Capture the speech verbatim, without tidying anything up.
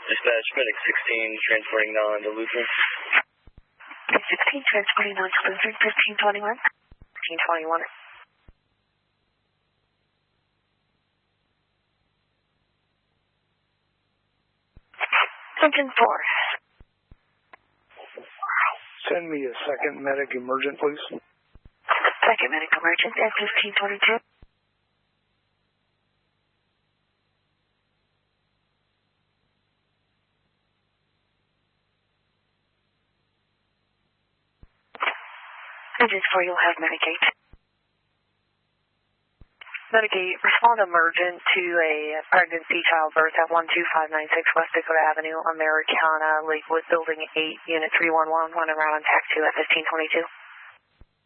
Dispatch, Medic sixteen, transporting on to Lutheran. sixteen, transporting on to Lutheran, fifteen twenty-one. fifteen twenty-one. Engine four. Send me a second medic emergent, please. Second medic emergent at fifteen twenty-two. Engine four, you'll have Medic-eight. Medic-eight, respond emergent to a pregnancy childbirth at one two five nine six West Dakota Avenue, Americana, Lakewood, Building eight, Unit three one one, running around on tax two at fifteen twenty-two.